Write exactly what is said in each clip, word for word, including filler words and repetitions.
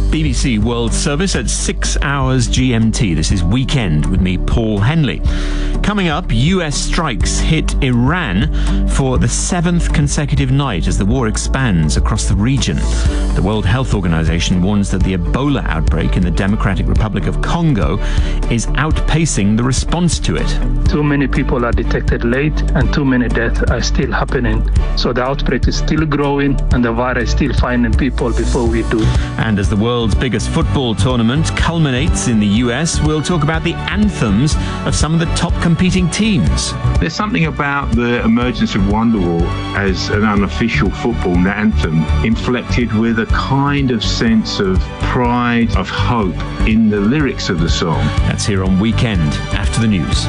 B B C World Service at six hours G M T. This is Weekend with me, Paul Henley. Coming up, U S strikes hit Iran for the seventh consecutive night as the war expands across the region. The World Health Organization warns that the Ebola outbreak in the Democratic Republic of Congo is outpacing the response to it. Too many people are detected late and too many deaths are still happening. So the outbreak is still growing and the virus is still finding people before we do. And as the world's biggest football tournament culminates in the U S, we'll talk about the anthems of some of the top competing teams. There's something about the emergence of Wonderwall as an unofficial football anthem inflected with a kind of sense of pride, of hope in the lyrics of the song. That's here on Weekend after the news.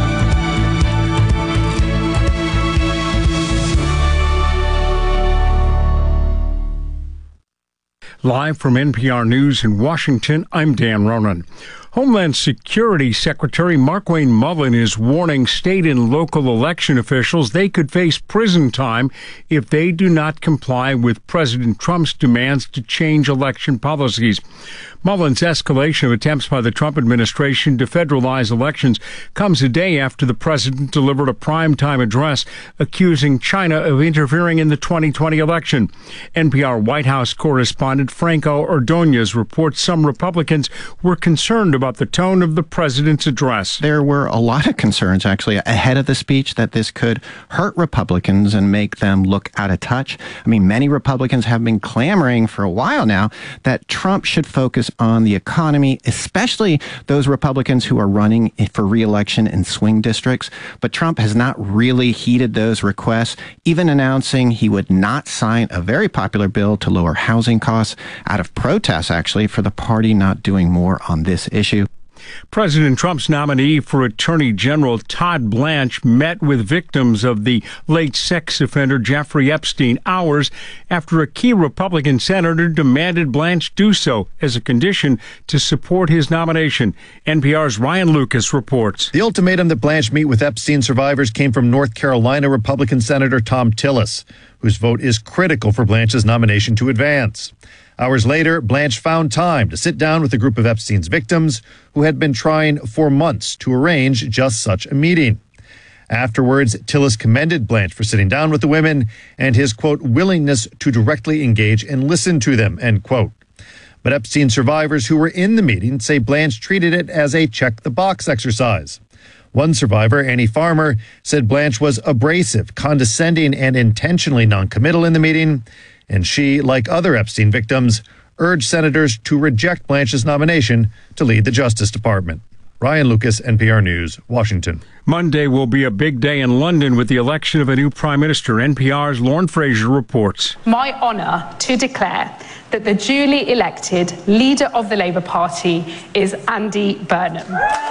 Live from N P R News in Washington, I'm Dan Ronan. Homeland Security Secretary Markwayne Mullin is warning state and local election officials they could face prison time if they do not comply with President Trump's demands to change election policies. Mullin's escalation of attempts by the Trump administration to federalize elections comes a day after the president delivered a primetime address accusing China of interfering in the twenty twenty election. N P R White House correspondent Franco Ordonez reports some Republicans were concerned about the tone of the president's address. There were a lot of concerns, actually, ahead of the speech that this could hurt Republicans and make them look out of touch. I mean, many Republicans have been clamoring for a while now that Trump should focus on the economy, especially those Republicans who are running for re-election in swing districts. But Trump has not really heeded those requests, even announcing he would not sign a very popular bill to lower housing costs out of protest, actually, for the party not doing more on this issue. President Trump's nominee for Attorney General Todd Blanche met with victims of the late sex offender Jeffrey Epstein hours after a key Republican senator demanded Blanche do so as a condition to support his nomination. N P R's Ryan Lucas reports. The ultimatum that Blanche meet with Epstein survivors came from North Carolina Republican Senator Thom Tillis, whose vote is critical for Blanche's nomination to advance. Hours later, Blanche found time to sit down with a group of Epstein's victims who had been trying for months to arrange just such a meeting. Afterwards, Tillis commended Blanche for sitting down with the women and his, quote, willingness to directly engage and listen to them, end quote. But Epstein survivors who were in the meeting say Blanche treated it as a check-the-box exercise. One survivor, Annie Farmer, said Blanche was abrasive, condescending, and intentionally noncommittal in the meeting. And she, like other Epstein victims, urged senators to reject Blanche's nomination to lead the Justice Department. Ryan Lucas, N P R News, Washington. Monday will be a big day in London with the election of a new prime minister. N P R's Lauren Fraser reports. My honour to declare that the duly elected leader of the Labour Party is Andy Burnham.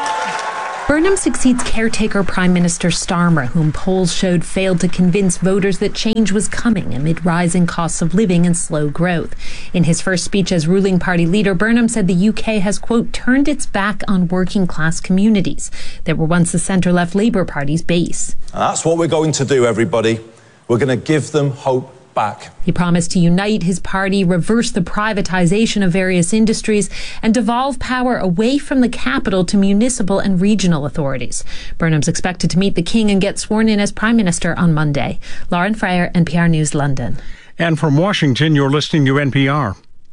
Burnham succeeds caretaker Prime Minister Starmer, whom polls showed failed to convince voters that change was coming amid rising costs of living and slow growth. In his first speech as ruling party leader, Burnham said the U K has, quote, turned its back on working class communities that were once the centre-left Labour Party's base. And that's what we're going to do, everybody. We're going to give them hope back. He promised to unite his party, reverse the privatisation of various industries, and devolve power away from the capital to municipal and regional authorities. Burnham's expected to meet the King and get sworn in as Prime Minister on Monday. Lauren Fryer, N P R News, London. And from Washington, you're listening to N P R.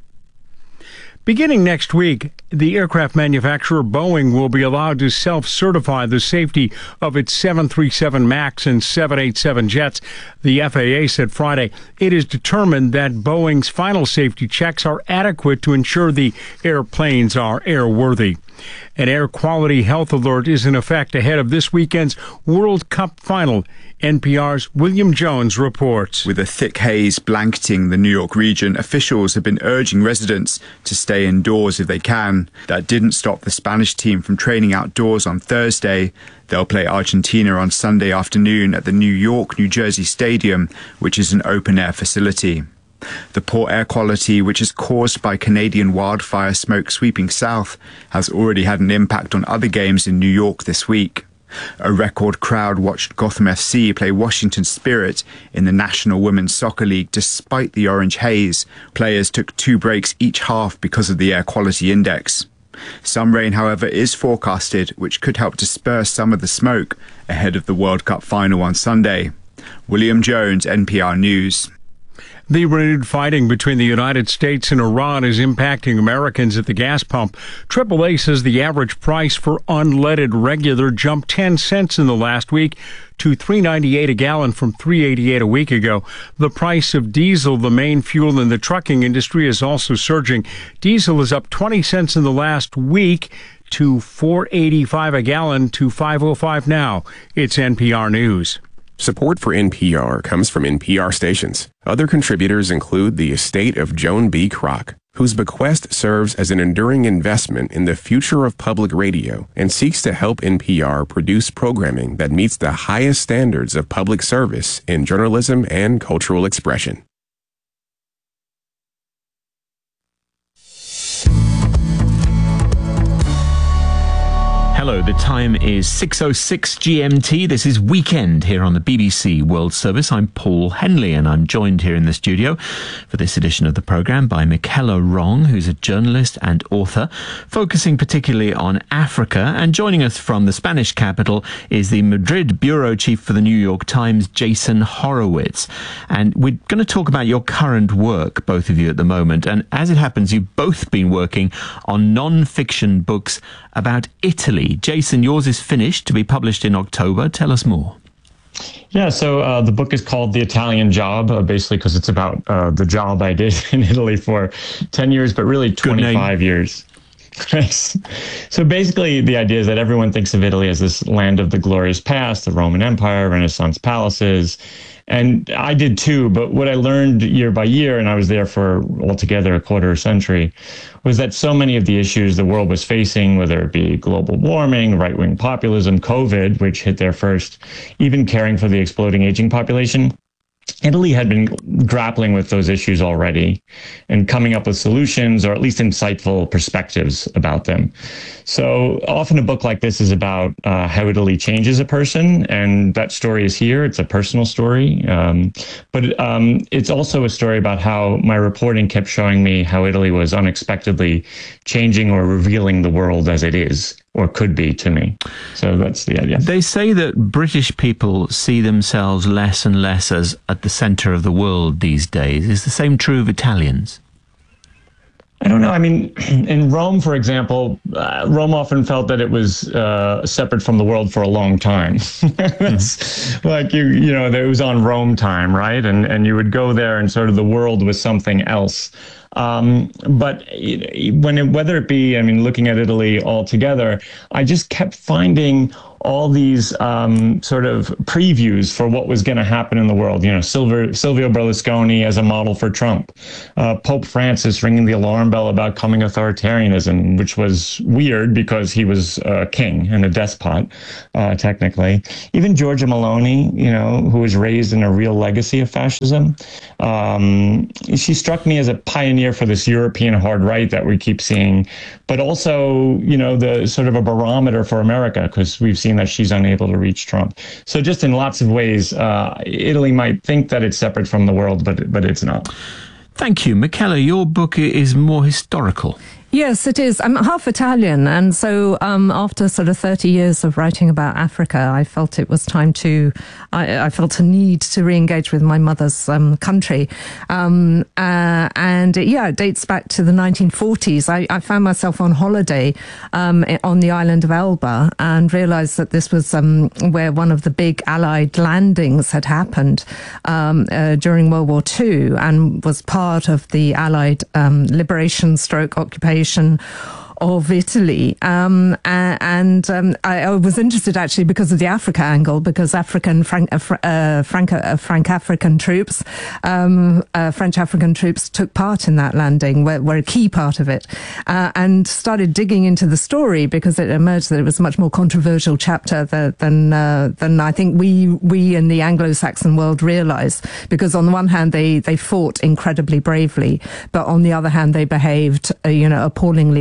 Beginning next week, the aircraft manufacturer Boeing will be allowed to self-certify the safety of its seven thirty-seven MAX and seven eighty-seven jets. The F A A said Friday it is determined that Boeing's final safety checks are adequate to ensure the airplanes are airworthy. An air quality health alert is in effect ahead of this weekend's World Cup final. N P R's William Jones reports. With a thick haze blanketing the New York region, officials have been urging residents to stay indoors if they can. That didn't stop the Spanish team from training outdoors on Thursday. They'll play Argentina on Sunday afternoon at the New York, New Jersey Stadium, which is an open-air facility. The poor air quality, which is caused by Canadian wildfire smoke sweeping south, has already had an impact on other games in New York this week. A record crowd watched Gotham F C play Washington Spirit in the National Women's Soccer League despite the orange haze. Players took two breaks each half because of the air quality index. Some rain, however, is forecasted, which could help disperse some of the smoke ahead of the World Cup final on Sunday. William Jones, N P R News. The renewed fighting between the United States and Iran is impacting Americans at the gas pump. triple A says the average price for unleaded regular jumped ten cents in the last week to three ninety-eight a gallon from three eighty-eight a week ago. The price of diesel, the main fuel in the trucking industry, is also surging. Diesel is up twenty cents in the last week to four eighty-five a gallon to five oh five now. It's N P R News. Support for N P R comes from N P R stations. Other contributors include the estate of Joan B. Kroc, whose bequest serves as an enduring investment in the future of public radio and seeks to help N P R produce programming that meets the highest standards of public service in journalism and cultural expression. Hello, the time is six oh six G M T. This is Weekend here on the B B C World Service. I'm Paul Henley, and I'm joined here in the studio for this edition of the programme by Michaela Wrong, who's a journalist and author, focusing particularly on Africa. And joining us from the Spanish capital is the Madrid bureau chief for the New York Times, Jason Horowitz. And we're going to talk about your current work, both of you at the moment. And as it happens, you've both been working on non-fiction books about Italy. Jason, yours is finished to be published in October. Tell us more. Yeah, so uh, the book is called The Italian Job, uh, basically because it's about uh, the job I did in Italy for ten years, but really twenty-five years. So basically, the idea is that everyone thinks of Italy as this land of the glorious past, the Roman Empire, Renaissance palaces. And I did too, but what I learned year by year, and I was there for altogether a quarter century, was that so many of the issues the world was facing, whether it be global warming, right-wing populism, COVID, which hit there first, even caring for the exploding aging population, Italy had been grappling with those issues already and coming up with solutions, or at least insightful perspectives about them. So often a book like this is about uh, how Italy changes a person, and that story is here. It's a personal story, um, but um, it's also a story about how my reporting kept showing me how Italy was unexpectedly changing or revealing the world as it is, or could be, to me. So that's the idea. They say that British people see themselves less and less as at the centre of the world these days. Is the same true of Italians? I don't know. I mean, in Rome, for example, uh, Rome often felt that it was uh, separate from the world for a long time. That's mm-hmm. like, you you know, that it was on Rome time, right? And and you would go there and sort of the world was something else. Um, but when it, whether it be, I mean, looking at Italy altogether, I just kept finding all these um, sort of previews for what was going to happen in the world. You know, Silvio, Silvio Berlusconi as a model for Trump, uh, Pope Francis ringing the alarm bell about coming authoritarianism, which was weird because he was a king and a despot, uh, technically. Even Giorgia Meloni, you know, who was raised in a real legacy of fascism. Um, she struck me as a pioneer for this European hard right that we keep seeing, but also, you know, the sort of a barometer for America, because we've seen that she's unable to reach Trump. So just in lots of ways, uh, Italy might think that it's separate from the world, but but it's not. Thank you. Michaela, your book is more historical. Yes, it is. I'm half Italian, and so um, after sort of thirty years of writing about Africa, I felt it was time to, I, I felt a need to re-engage with my mother's um, country. Um, uh, and it, yeah, it dates back to the nineteen forties. I, I found myself on holiday um, on the island of Elba and realized that this was um, where one of the big Allied landings had happened um, uh, during World War Two, and was part of the Allied um, liberation stroke occupation of Italy. Um, and um, I, I was interested actually because of the Africa angle, because African, Frank, uh, Frank, uh, Frank African troops, um, uh, French African troops took part in that landing, were, were a key part of it, uh, and started digging into the story because it emerged that it was a much more controversial chapter that, than uh, than I think we we in the Anglo-Saxon world realise. Because on the one hand, they, they fought incredibly bravely, but on the other hand, they behaved, uh, you know, appallingly when it came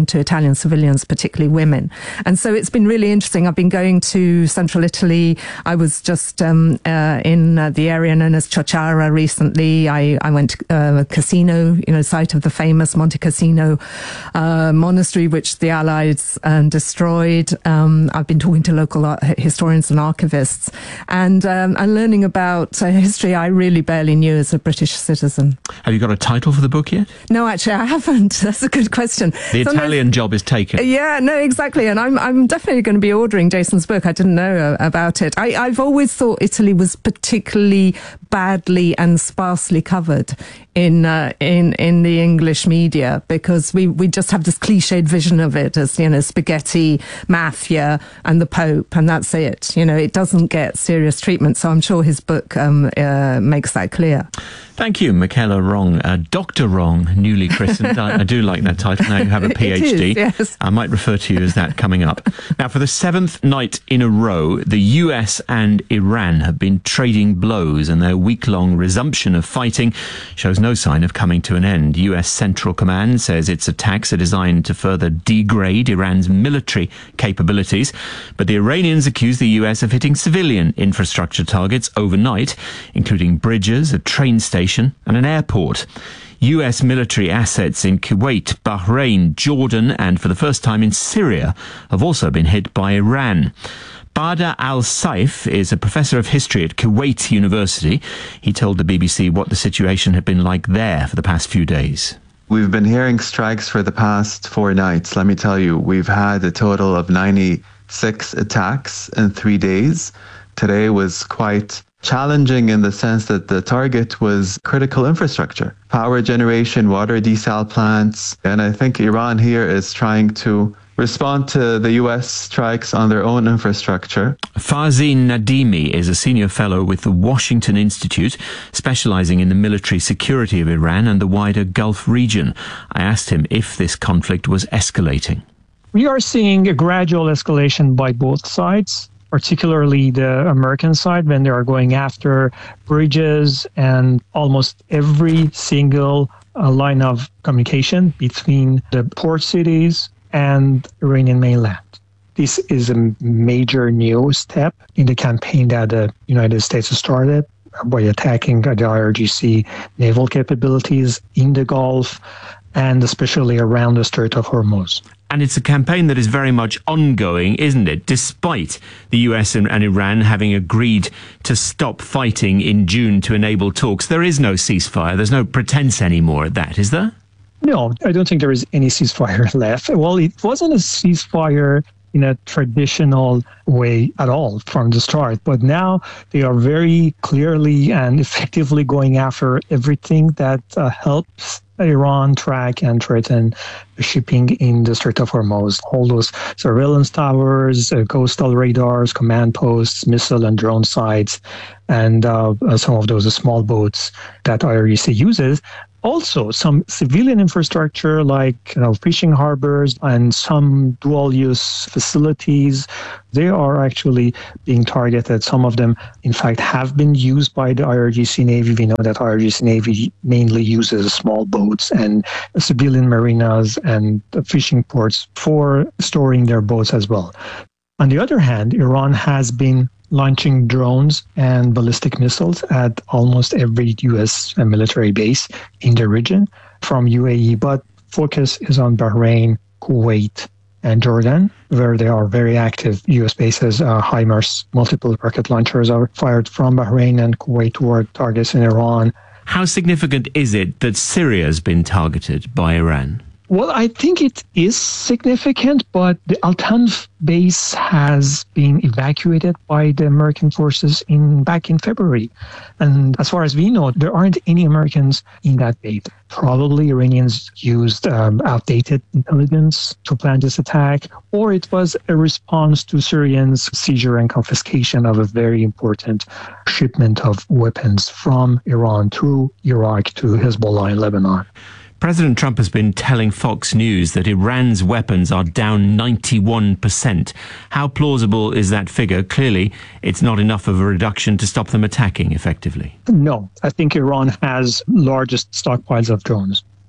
into Italian civilians, particularly women. And so it's been really interesting. I've been going to central Italy. I was just um, uh, in uh, the area known as Ciociara recently. I, I went to uh, a casino, you know, site of the famous Monte Cassino uh, monastery, which the Allies um, destroyed. Um, I've been talking to local art- historians and archivists, and um, and learning about uh, history I really barely knew as a British citizen. Have you got a title for the book yet? No, actually, I haven't. That's a good question. The Sometimes, Italian job is taken. Yeah, no, exactly. And I'm I'm definitely going to be ordering Jason's book. I didn't know uh, about it. I, I've always thought Italy was particularly badly and sparsely covered in uh, in in the English media, because we, we just have this cliched vision of it as, you know, spaghetti, mafia, and the Pope, and that's it. You know, it doesn't get serious treatment. So I'm sure his book um, uh, makes that clear. Thank you, Michaela Wrong. Uh, Doctor Wrong, newly christened. I, I do like that title. Now you have a PhD. It is, yes. I might refer to you as that coming up. Now, for the seventh night in a row, the U S and Iran have been trading blows, and their week-long resumption of fighting shows no sign of coming to an end. U S Central Command says its attacks are designed to further degrade Iran's military capabilities, but the Iranians accuse the U S of hitting civilian infrastructure targets overnight, including bridges, a train station, and an airport. U S military assets in Kuwait, Bahrain, Jordan, and for the first time in Syria have also been hit by Iran. Badr al-Saif is a professor of history at Kuwait University. He told the B B C what the situation had been like there for the past few days. We've been hearing strikes for the past four nights. Let me tell you, we've had a total of ninety-six attacks in three days. Today was quite challenging in the sense that the target was critical infrastructure, power generation, water desal plants. And I think Iran here is trying to respond to the U S strikes on their own infrastructure. Fazin Nadimi is a senior fellow with the Washington Institute, specializing in the military security of Iran and the wider Gulf region. I asked him if this conflict was escalating. We are seeing a gradual escalation by both sides, particularly the American side, when they are going after bridges and almost every single uh, line of communication between the port cities and Iranian mainland. This is a major new step in the campaign that the United States started by attacking the I R G C naval capabilities in the Gulf and especially around the Strait of Hormuz. And it's a campaign that is very much ongoing, isn't it? Despite the U S and, and Iran having agreed to stop fighting in June to enable talks, there is no ceasefire. There's no pretense anymore at that, is there? No, I don't think there is any ceasefire left. Well, it wasn't a ceasefire in a traditional way at all from the start, but now they are very clearly and effectively going after everything that uh, helps Iran track and threaten shipping in the Strait of Hormuz. All those surveillance towers, uh, coastal radars, command posts, missile and drone sites, and uh, some of those small boats that I R G C uses. Also, some civilian infrastructure like, you know, fishing harbors and some dual-use facilities, they are actually being targeted. Some of them, in fact, have been used by the I R G C Navy. We know that I R G C Navy mainly uses small boats and civilian marinas and fishing ports for storing their boats as well. On the other hand, Iran has been launching drones and ballistic missiles at almost every U S military base in the region from U A E, but focus is on Bahrain, Kuwait, and Jordan, where there are very active U S bases. Uh, HIMARS, multiple rocket launchers are fired from Bahrain and Kuwait toward targets in Iran. How significant is it that Syria has been targeted by Iran? Well, I think it is significant, but the Al-Tanf base has been evacuated by the American forces in back in February. And as far as we know, there aren't any Americans in that base. Probably Iranians used um, outdated intelligence to plan this attack, or it was a response to Syrians' seizure and confiscation of a very important shipment of weapons from Iran through Iraq to Hezbollah in Lebanon. President Trump has been telling Fox News that Iran's weapons are down ninety-one percent. How plausible is that figure? Clearly, it's not enough of a reduction to stop them attacking effectively. No, I think Iran has largest stockpiles of drones.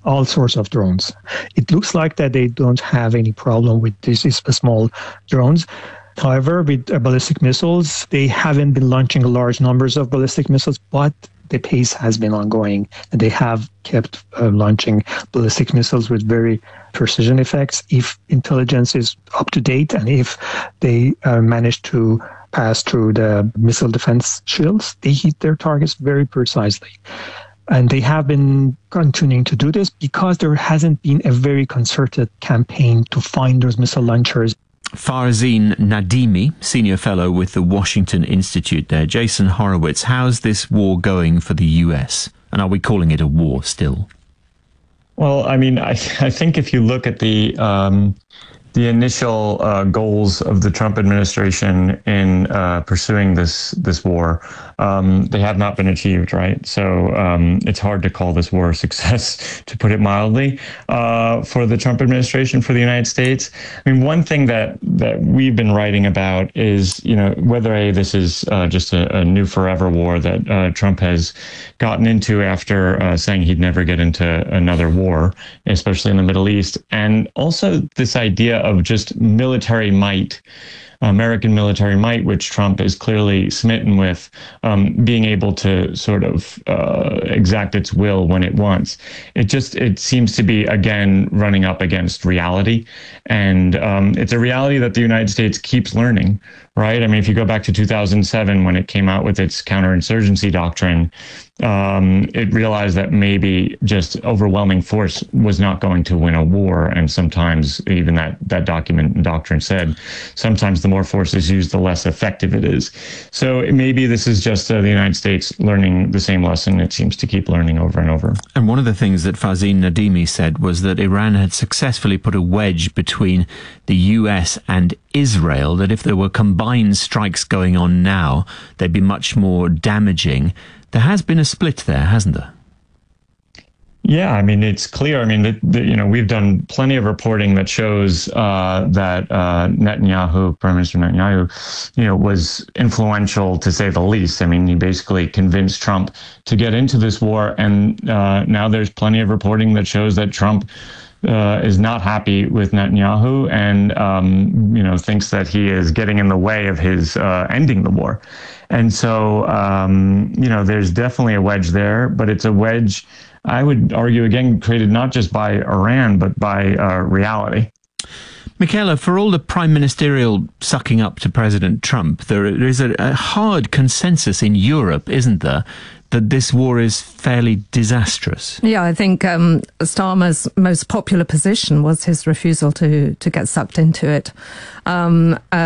all sorts of drones. It looks like that they don't have any problem with these small drones. However, with uh, ballistic missiles, they haven't been launching large numbers of ballistic missiles, but the pace has been ongoing, and they have kept uh, launching ballistic missiles with very precision effects. If intelligence is up to date, and if they uh, manage to pass through the missile defense shields, they hit their targets very precisely. And they have been continuing to do this because there hasn't been a very concerted campaign to find those missile launchers. Farzin Nadimi, senior fellow with the Washington Institute there. Jason Horowitz, how's this war going for the U S? And are we calling it a war still? Well, I mean, I, I think if you look at the um, the initial uh, goals of the Trump administration in uh, pursuing this this war, um, they have not been achieved, right? So um, it's hard to call this war a success, to put it mildly, uh, for the Trump administration, for the United States. I mean, one thing that that we've been writing about is, you know, whether a this is uh, just a, a new forever war that uh, Trump has gotten into after uh, saying he'd never get into another war, especially in the Middle East, and also this idea of just military might, American military might, which Trump is clearly smitten with, um, being able to sort of uh, exact its will when it wants. It just, it seems to be, again, running up against reality. And um, it's a reality that the United States keeps learning, right? I mean, if you go back to two thousand seven, when it came out with its counterinsurgency doctrine, um, it realized that maybe just overwhelming force was not going to win a war. And sometimes even that, that document and doctrine said, sometimes the more force is used, the less effective it is. So maybe this is just uh, the United States learning the same lesson it seems to keep learning over and over. And one of the things that Farzin Nadimi said was that Iran had successfully put a wedge between the U S and Israel, that if there were combined strikes going on now, they'd be much more damaging. There has been a split there, hasn't there? Yeah, I mean, it's clear. I mean, that, that, you know, we've done plenty of reporting that shows uh, that uh, Netanyahu, Prime Minister Netanyahu, you know, was influential, to say the least. I mean, he basically convinced Trump to get into this war. And uh, now there's plenty of reporting that shows that Trump uh, is not happy with Netanyahu and, um, you know, thinks that he is getting in the way of his uh, ending the war. And so, um, you know, there's definitely a wedge there, but it's a wedge, I would argue, again, created not just by Iran, but by uh, reality. Michaela, for all the prime ministerial sucking up to President Trump, there is a, a hard consensus in Europe, isn't there, that this war is fairly disastrous? Yeah, I think um, Starmer's most popular position was his refusal to, to get sucked into it. Um, uh,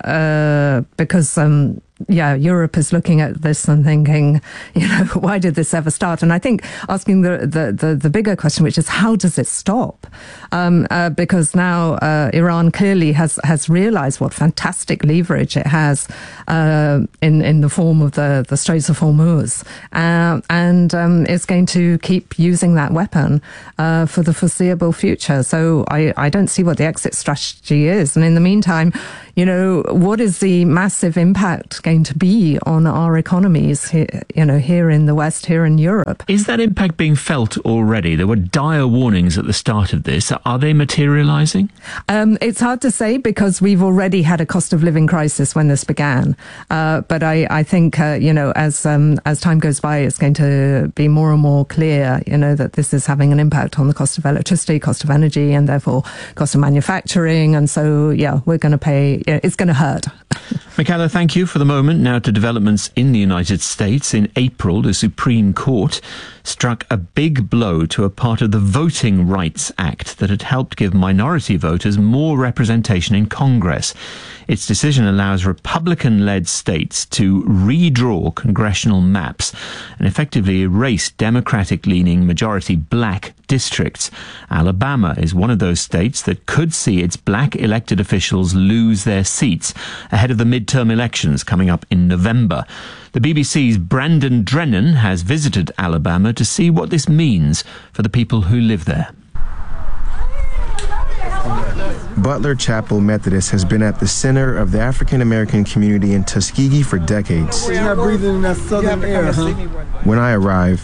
uh, because... Um, Yeah, Europe is looking at this and thinking, you know, why did this ever start? And I think asking the the, the, the bigger question, which is how does it stop? Um, uh, because now uh, Iran clearly has, has realized what fantastic leverage it has uh, in, in the form of the, the Straits of Hormuz. Uh, and um, it's going to keep using that weapon uh, for the foreseeable future. So I, I don't see what the exit strategy is. And in the meantime, you know, what is the massive impact going to be on our economies here, you know, here in the West, here in Europe? Is that impact being felt already? There were dire warnings at the start of this. Are they materializing? Um, it's hard to say because we've already had a cost of living crisis when this began. Uh, but I, I think, uh, you know, as um, as time goes by, it's going to be more and more clear, you know, that this is having an impact on the cost of electricity, cost of energy, and therefore cost of manufacturing. And so, yeah, we're going to pay, it's going to hurt. Michaela, thank you for the moment. Now to developments in the United States. In April, the Supreme Court struck a big blow to a part of the Voting Rights Act that had helped give minority voters more representation in Congress. Its decision allows Republican-led states to redraw congressional maps and effectively erase Democratic-leaning majority black districts. Alabama is one of those states that could see its black elected officials lose their seats ahead of the midterm elections coming up in November. The B B C's Brandon Drennan has visited Alabama to see what this means for the people who live there. Butler Chapel Methodist has been at the center of the African-American community in Tuskegee for decades. You're not breathing in that southern air, huh? When I arrive,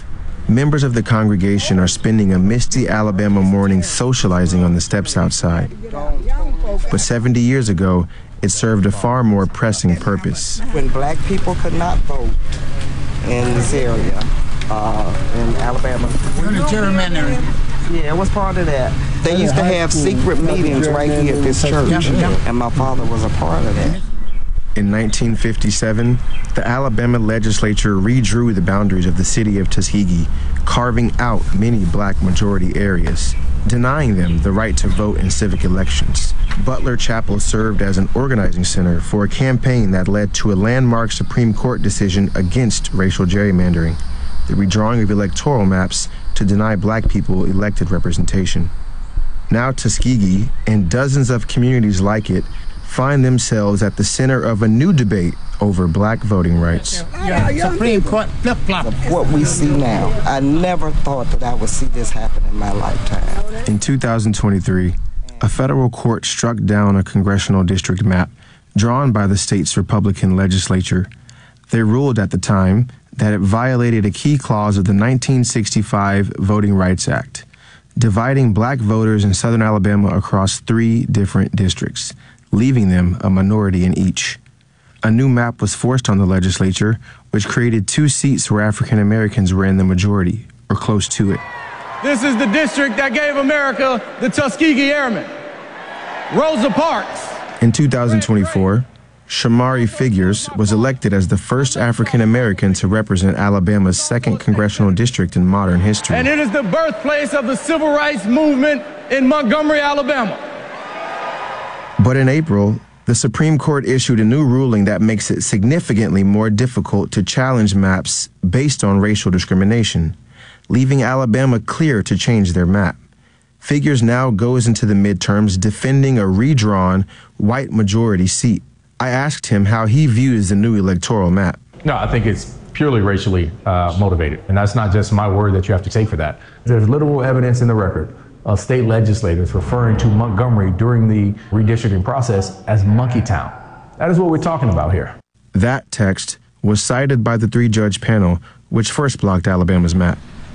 Members of the congregation are spending a misty Alabama morning socializing on the steps outside. But seventy years ago, it served a far more pressing purpose. When black people could not vote in this area, uh, in Alabama. Gerrymandering. Yeah, it was part of that. They used to have secret meetings right here at this church, and my father was a part of that. In nineteen fifty-seven, the Alabama legislature redrew the boundaries of the city of Tuskegee, carving out many black majority areas, denying them the right to vote in civic elections. Butler Chapel served as an organizing center for a campaign that led to a landmark Supreme Court decision against racial gerrymandering, the redrawing of electoral maps to deny black people elected representation. Now Tuskegee and dozens of communities like it find themselves at the center of a new debate over black voting rights. Supreme Court flip-flop. What we see now, I never thought that I would see this happen in my lifetime. In two thousand twenty-three, a federal court struck down a congressional district map drawn by the state's Republican legislature. They ruled at the time that it violated a key clause of the nineteen sixty-five Voting Rights Act, dividing black voters in southern Alabama across three different districts, leaving them a minority in each. A new map was forced on the legislature, which created two seats where African Americans were in the majority, or close to it. This is the district that gave America the Tuskegee Airmen. Rosa Parks. In two thousand twenty-four, Shamari Figures was elected as the first African American to represent Alabama's second congressional district in modern history. And it is the birthplace of the civil rights movement in Montgomery, Alabama. But in April, the Supreme Court issued a new ruling that makes it significantly more difficult to challenge maps based on racial discrimination, leaving Alabama clear to change their map. Figures now goes into the midterms defending a redrawn white majority seat. I asked him how he views the new electoral map. No, I think it's purely racially uh, motivated. And that's not just my word that you have to take for that. There's literal evidence in the record of state legislators referring to Montgomery during the redistricting process as Monkey Town. That is what we're talking about here. That text was cited by the three-judge panel, which first blocked Alabama's map.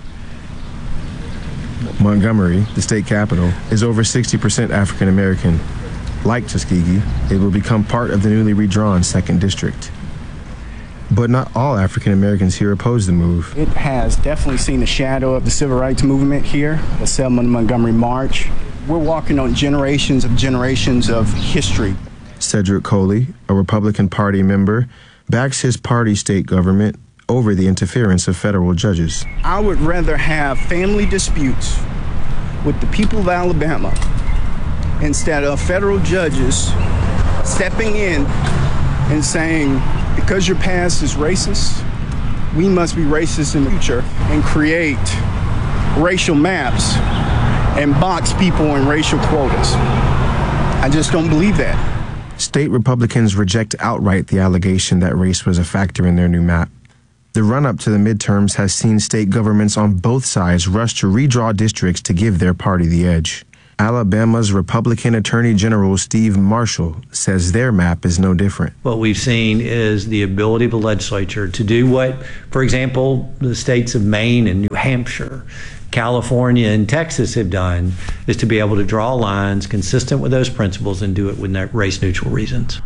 Montgomery, the state capital, is over sixty percent African American. Like Tuskegee, it will become part of the newly redrawn second district. But not all African Americans here oppose the move. It has definitely seen the shadow of the civil rights movement here, the Selma to Montgomery March. We're walking on generations of generations of history. Cedric Coley, a Republican Party member, backs his party state government over the interference of federal judges. I would rather have family disputes with the people of Alabama instead of federal judges stepping in and saying, because your past is racist, we must be racist in the future and create racial maps and box people in racial quotas. I just don't believe that. State Republicans reject outright the allegation that race was a factor in their new map. The run-up to the midterms has seen state governments on both sides rush to redraw districts to give their party the edge. Alabama's Republican Attorney General Steve Marshall says their map is no different. What we've seen is the ability of the legislature to do what, for example, the states of Maine and New Hampshire, California and Texas have done, is to be able to draw lines consistent with those principles and do it with race-neutral reasons.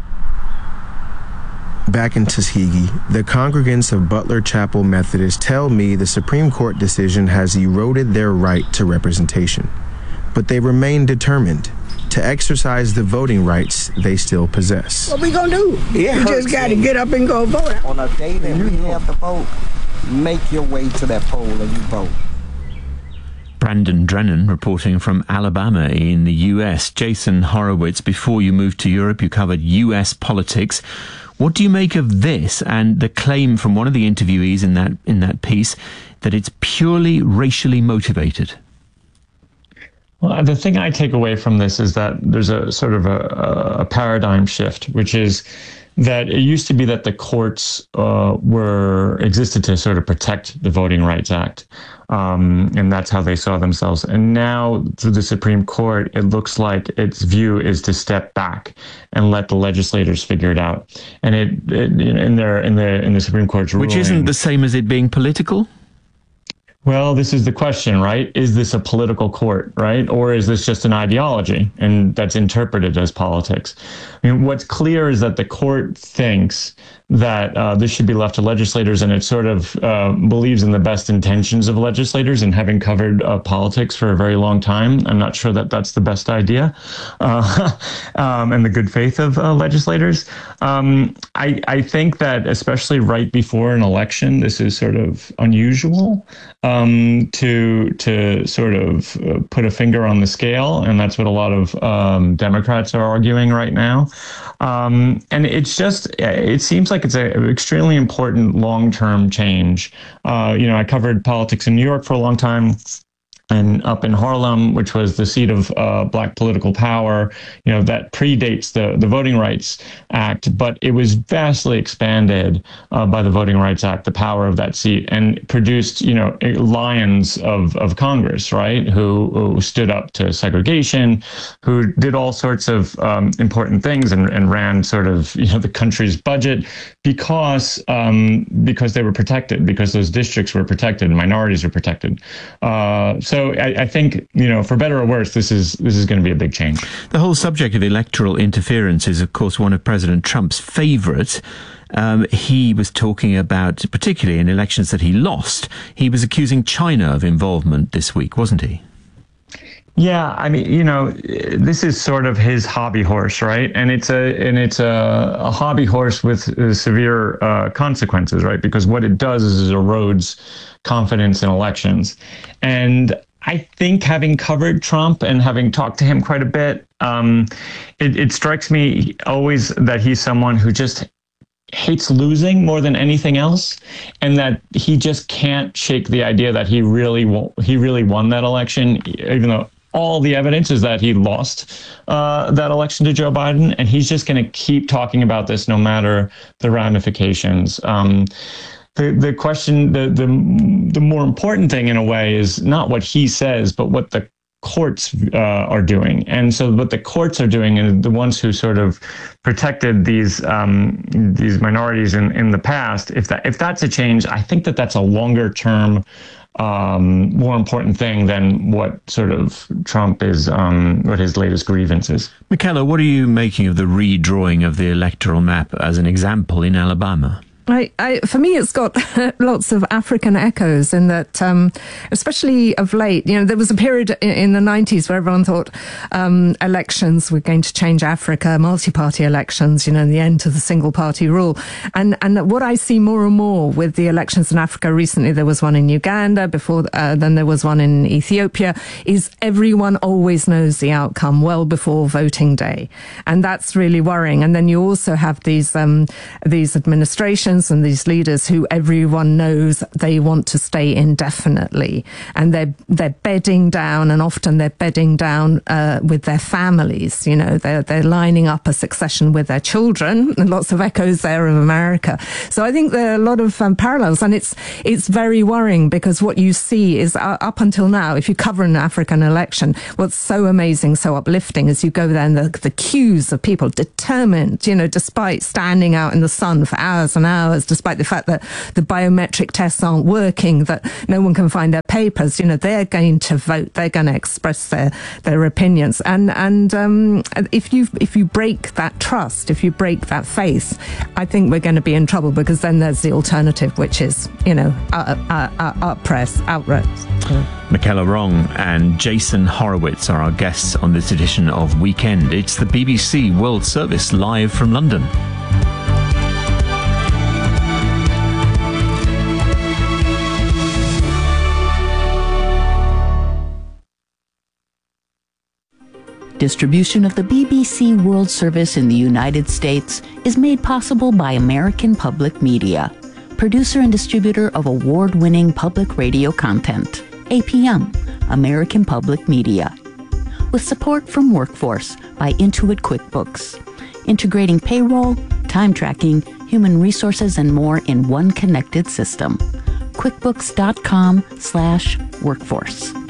Back in Tuskegee, the congregants of Butler Chapel Methodist tell me the Supreme Court decision has eroded their right to representation. But they remain determined to exercise the voting rights they still possess. What we gonna do? It you just got to get up and go vote. On a day that we have to vote, make your way to that poll and you vote. Brandon Drennan reporting from Alabama in the U S. Jason Horowitz, before you moved to Europe, you covered U S politics. What do you make of this and the claim from one of the interviewees in that in that piece that it's purely racially motivated? Well, the thing I take away from this is that there's a sort of a, a paradigm shift, which is that it used to be that the courts uh, were existed to sort of protect the Voting Rights Act, um, and that's how they saw themselves. And now, through the Supreme Court, it looks like its view is to step back and let the legislators figure it out. And it, it in their in the in the Supreme Court's ruling, which isn't the same as it being political. Well, this is the question, right? Is this a political court, right? Or is this just an ideology and that's interpreted as politics? I mean, what's clear is that the court thinks that uh, this should be left to legislators, and it sort of uh, believes in the best intentions of legislators. And having covered uh, politics for a very long time, I'm not sure that that's the best idea, uh, um, and the good faith of uh, legislators. Um, I, I think that especially right before an election, this is sort of unusual um, to to sort of uh, put a finger on the scale, and that's what a lot of um, Democrats are arguing right now. Um, and it's just, it seems like it's an extremely important long-term change. Uh, you know, I covered politics in New York for a long time. And up in Harlem, which was the seat of uh, black political power, you know, that predates the, the Voting Rights Act, but it was vastly expanded uh, by the Voting Rights Act, the power of that seat, and produced, you know, lions of, of Congress, right, who, who stood up to segregation, who did all sorts of um, important things and, and ran sort of, you know, the country's budget because, um, because they were protected, because those districts were protected, minorities were protected. Uh, so So I, I think, you know, for better or worse, this is this is going to be a big change. The whole subject of electoral interference is, of course, one of President Trump's favorite. Um, he was talking about, particularly in elections that he lost, he was accusing China of involvement this week, wasn't he? Yeah, I mean, you know, this is sort of his hobby horse, right? And it's a and it's a, a hobby horse with uh, severe uh, consequences, right? Because what it does is it erodes confidence in elections. And I think having covered Trump and having talked to him quite a bit, um, it, it strikes me always that he's someone who just hates losing more than anything else, and that he just can't shake the idea that he really won, he really won that election, even though all the evidence is that he lost uh, that election to Joe Biden, and he's just going to keep talking about this no matter the ramifications. Um, The, the question, the, the the more important thing in a way is not what he says, but what the courts uh, are doing. And so what the courts are doing, and the ones who sort of protected these um, these minorities in, in the past, if that if that's a change, I think that that's a longer term, um, more important thing than what sort of Trump is, um, what his latest grievance is. Michaela, what are you making of the redrawing of the electoral map as an example in Alabama? I, I, for me, it's got lots of African echoes in that, um, especially of late, you know, there was a period in, in the nineties where everyone thought um, elections were going to change Africa, multi-party elections, you know, and the end to the single-party rule. And and what I see more and more with the elections in Africa recently, there was one in Uganda, before uh, then there was one in Ethiopia, is everyone always knows the outcome well before voting day. And that's really worrying. And then you also have these um, these administrations and these leaders who everyone knows they want to stay indefinitely, and they're they're bedding down, and often they're bedding down uh, with their families. You know, they're they're lining up a succession with their children, and lots of echoes there of America. So I think there are a lot of um, parallels, and it's it's very worrying because what you see is uh, up until now, if you cover an African election, what's so amazing, so uplifting, is you go there and the, the queues of people determined, you know, despite standing out in the sun for hours and hours. Despite the fact that the biometric tests aren't working, that no one can find their papers, you know, they're going to vote. They're going to express their, their opinions. And and um, if you if you break that trust, if you break that faith, I think we're going to be in trouble, because then there's the alternative, which is, you know, uh, uh, uh, outpress, outright. Yeah. Michaela Wrong and Jason Horowitz are our guests on this edition of Weekend. It's the B B C World Service live from London. Distribution of the B B C World Service in the United States is made possible by American Public Media, producer and distributor of award-winning public radio content. A P M, American Public Media. With support from Workforce by Intuit QuickBooks, integrating payroll, time tracking, human resources, and more in one connected system. QuickBooks dot com slash workforce.